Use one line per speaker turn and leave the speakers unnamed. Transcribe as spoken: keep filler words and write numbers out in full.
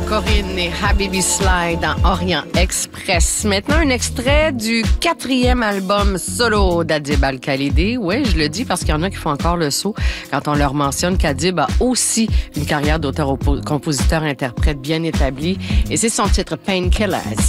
Corinne et Habibi Sly dans Orient Express. Maintenant, un extrait du quatrième album solo d'Adib Al-Khalidi. Oui, je le dis parce qu'il y en a qui font encore le saut quand on leur mentionne qu'Adib a aussi une carrière d'auteur-compositeur-interprète bien établie. Et c'est son titre Painkillers.